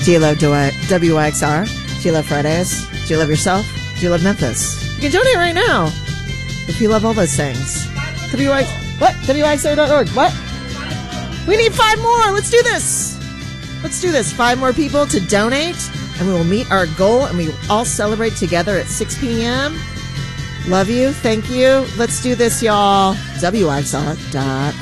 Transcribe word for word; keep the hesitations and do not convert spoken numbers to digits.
Do you love W Y X R? Do you love Fridays? Do you love yourself? Do you love Memphis? You can donate right now if you love all those things. W Y what? W Y X R dot org. What? We need five more. Let's do this. Let's do this. Five more people to donate, and we will meet our goal, and we will all celebrate together at six p.m. Love you. Thank you. Let's do this, y'all. W Y X R dot org.